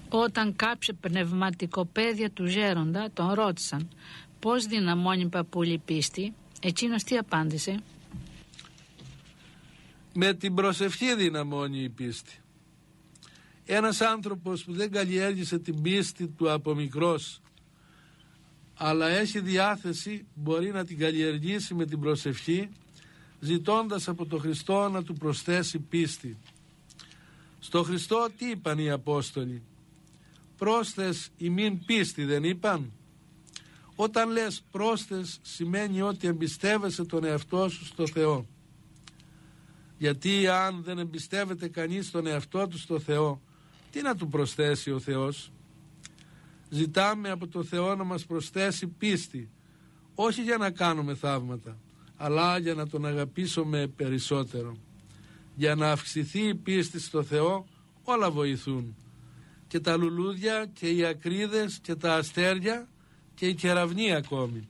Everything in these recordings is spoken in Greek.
Όταν κάποια πνευματικοπαίδια του Γέροντα τον ρώτησαν πώς δυναμώνει παππούλη η πίστη, εκείνος τι απάντησε? Με την προσευχή δυναμώνει η πίστη. Ένας άνθρωπος που δεν καλλιέργησε την πίστη του από μικρός, αλλά έχει διάθεση, μπορεί να την καλλιεργήσει με την προσευχή, ζητώντας από τον Χριστό να του προσθέσει πίστη. Στο Χριστό τι είπαν οι Απόστολοι? Πρόσθες ημίν πίστη, δεν είπαν? Όταν λες πρόσθες, σημαίνει ότι εμπιστεύεσαι τον εαυτό σου στο Θεό. Γιατί αν δεν εμπιστεύεται κανείς τον εαυτό του στο Θεό, τι να του προσθέσει ο Θεός? Ζητάμε από το Θεό να μας προσθέσει πίστη, όχι για να κάνουμε θαύματα, αλλά για να τον αγαπήσουμε περισσότερο. Για να αυξηθεί η πίστη στο Θεό, όλα βοηθούν. Και τα λουλούδια και οι ακρίδες και τα αστέρια και οι κεραυνοί ακόμη.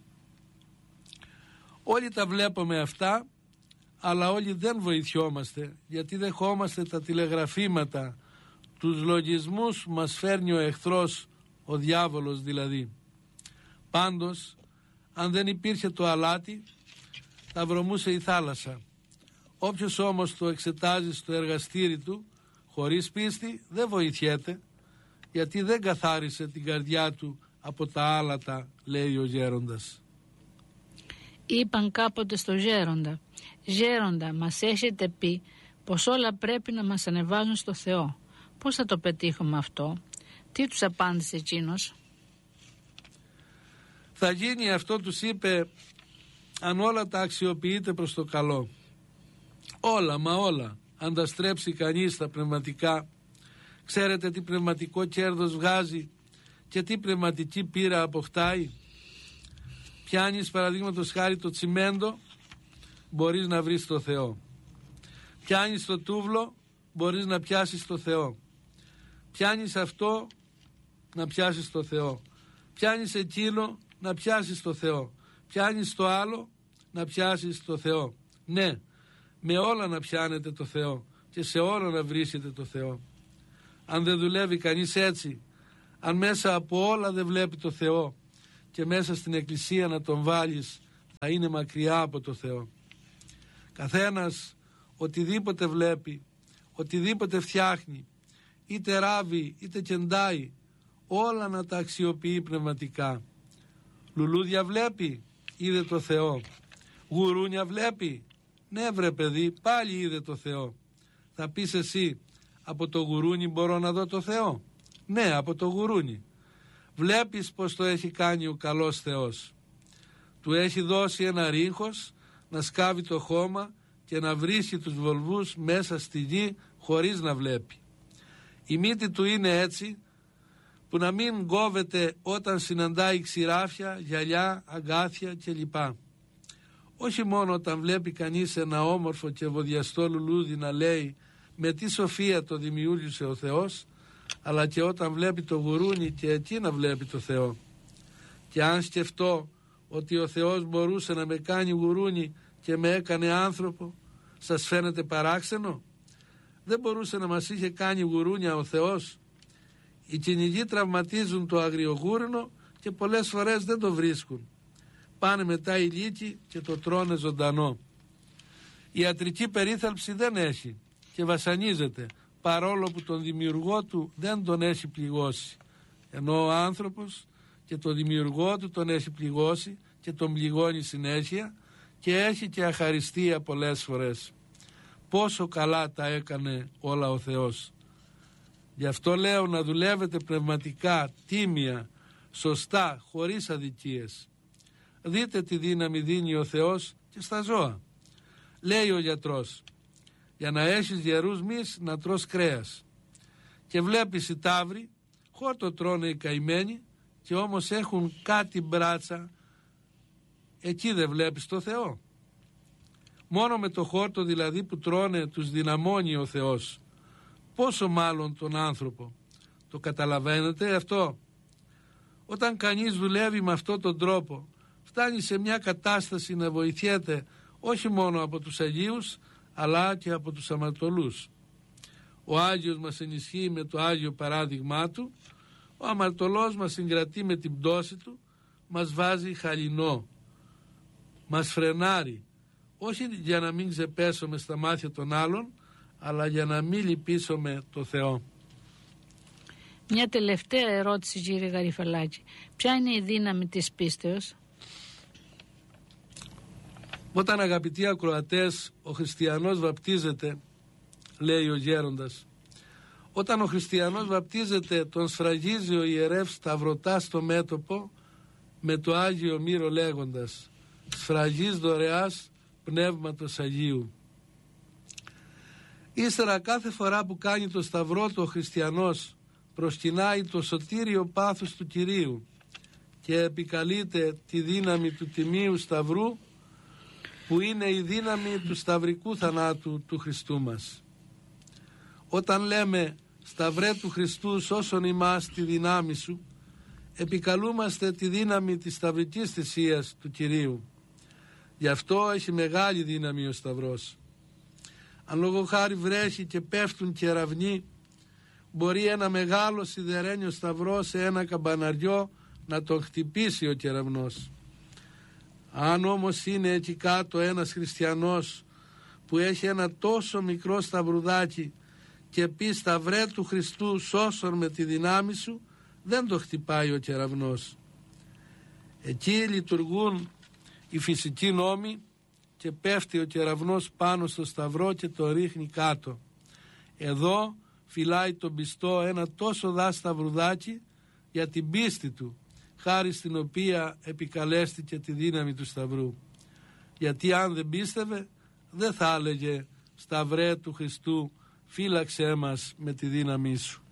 Όλοι τα βλέπουμε αυτά, αλλά όλοι δεν βοηθιόμαστε, γιατί δεχόμαστε τα τηλεγραφήματα, τους λογισμούς που μας φέρνει ο εχθρός, ο διάβολος δηλαδή. Πάντως, αν δεν υπήρχε το αλάτι, θα βρωμούσε η θάλασσα. Όποιος όμως το εξετάζει στο εργαστήρι του, χωρίς πίστη, δεν βοηθιέται, γιατί δεν καθάρισε την καρδιά του από τα άλατα, λέει ο Γέροντας. Είπαν κάποτε στο Γέροντα: Γέροντα, μας έχετε πει πως όλα πρέπει να μας ανεβάζουν στο Θεό. Πώς θα το πετύχουμε αυτό? Τι τους απάντησε εκείνος? Θα γίνει αυτό, τους είπε, αν όλα τα αξιοποιείτε προς το καλό. Όλα, μα όλα. Αν τα στρέψει κανείς τα πνευματικά, ξέρετε τι πνευματικό κέρδος βγάζει και τι πνευματική πείρα αποκτάει? Πιάνεις παραδείγματος χάρη το τσιμέντο, μπορείς να βρεις το Θεό. Πιάνεις το τούβλο, μπορείς να πιάσεις το Θεό. Πιάνεις αυτό, να πιάσεις το Θεό. Πιάνεις εκείνο, να πιάσεις το Θεό. Πιάνεις το άλλο, να πιάσεις το Θεό. Ναι, με όλα να πιάνετε το Θεό και σε όλα να βρίσκετε το Θεό. Αν δεν δουλεύει κανείς έτσι, αν μέσα από όλα δεν βλέπει το Θεό και μέσα στην εκκλησία να τον βάλεις, θα είναι μακριά από το Θεό. Καθένας οτιδήποτε βλέπει, οτιδήποτε φτιάχνει, είτε ράβει είτε κεντάει, όλα να τα αξιοποιεί πνευματικά. Λουλούδια βλέπει, είδε το Θεό. Γουρούνια βλέπει, ναι βρε παιδί, πάλι είδε το Θεό. Θα πεις εσύ, από το γουρούνι μπορώ να δω το Θεό? Ναι, από το γουρούνι. Βλέπεις πως το έχει κάνει ο καλός Θεός. Του έχει δώσει ένα ρίχος να σκάβει το χώμα και να βρίσκει τους βολβούς μέσα στη γη χωρίς να βλέπει. Η μύτη του είναι έτσι, που να μην κόβεται όταν συναντάει ξηράφια, γυαλιά, αγκάθια κλπ. Όχι μόνο όταν βλέπει κανείς ένα όμορφο και ευωδιαστό λουλούδι να λέει με τι σοφία το δημιούργησε ο Θεός, αλλά και όταν βλέπει το γουρούνι και εκεί να βλέπει το Θεό. Και αν σκεφτώ ότι ο Θεός μπορούσε να με κάνει γουρούνι και με έκανε άνθρωπο, σας φαίνεται παράξενο? Δεν μπορούσε να μας είχε κάνει γουρούνια ο Θεός? Οι κυνηγοί τραυματίζουν το αγριογούρνο και πολλές φορές δεν το βρίσκουν. Πάνε μετά οι λύκοι και το τρώνε ζωντανό. Η ιατρική περίθαλψη δεν έχει και βασανίζεται, παρόλο που τον δημιουργό του δεν τον έχει πληγώσει. Ενώ ο άνθρωπος και τον δημιουργό του τον έχει πληγώσει και τον πληγώνει συνέχεια και έχει και αχαριστία πολλές φορές. Πόσο καλά τα έκανε όλα ο Θεός. Γι' αυτό λέω να δουλεύετε πνευματικά, τίμια, σωστά, χωρίς αδικίες. Δείτε τι δύναμη δίνει ο Θεός και στα ζώα. Λέει ο γιατρός, για να έχεις γερούς μυς να τρως κρέας. Και βλέπεις οι ταύροι, χόρτο τρώνε οι καημένοι και όμως έχουν κάτι μπράτσα, εκεί δεν βλέπεις το Θεό. Μόνο με το χόρτο δηλαδή που τρώνε τους δυναμώνει ο Θεός. Πόσο μάλλον τον άνθρωπο. Το καταλαβαίνετε αυτό? Όταν κανείς δουλεύει με αυτόν τον τρόπο, φτάνει σε μια κατάσταση να βοηθιέται όχι μόνο από τους Αγίους, αλλά και από τους αμαρτωλούς. Ο Άγιος μας ενισχύει με το Άγιο παράδειγμά Του, ο αμαρτωλός μας συγκρατεί με την πτώση Του, μας βάζει χαλινό, μας φρενάρει, όχι για να μην ξεπέσουμε στα μάτια των άλλων, αλλά για να μην λυπήσουμε το Θεό. Μια τελευταία ερώτηση, κύριε Γαριφαλάκη. Ποια είναι η δύναμη της πίστεως? Όταν, αγαπητοί ακροατές, ο χριστιανός βαπτίζεται, λέει ο γέροντας, όταν ο χριστιανός βαπτίζεται, τον σφραγίζει ο ιερεύς σταυρωτά στο μέτωπο με το Άγιο Μύρο λέγοντας: «Σφραγής δωρεάς Πνεύματος Αγίου». Ύστερα, κάθε φορά που κάνει το σταυρό του ο χριστιανός, προσκυνάει το σωτήριο πάθος του Κυρίου και επικαλείται τη δύναμη του Τιμίου Σταυρού, που είναι η δύναμη του σταυρικού θανάτου του Χριστού μας. Όταν λέμε «Σταυρέ του Χριστού, σώσον ημάς τη δύναμη σου», επικαλούμαστε τη δύναμη της σταυρικής θυσίας του Κυρίου. Γι' αυτό έχει μεγάλη δύναμη ο σταυρός. Αν λόγω χάρη βρέχει και πέφτουν κεραυνοί, μπορεί ένα μεγάλο σιδερένιο σταυρό σε ένα καμπαναριό να τον χτυπήσει ο κεραυνός. Αν όμως είναι εκεί κάτω ένας χριστιανός που έχει ένα τόσο μικρό σταυρουδάκι και πει «Σταυρέ του Χριστού, σώσον με τη δύναμη σου», δεν το χτυπάει ο κεραυνός. Εκεί λειτουργούν οι φυσικοί νόμοι και πέφτει ο κεραυνός πάνω στο σταυρό και το ρίχνει κάτω. Εδώ φυλάει τον πιστό ένα τόσο δα σταυρουδάκι για την πίστη του, χάρη στην οποία επικαλέστηκε τη δύναμη του σταυρού. Γιατί αν δεν πίστευε, δεν θα έλεγε «Σταυρέ του Χριστού, φύλαξέ μας με τη δύναμή σου».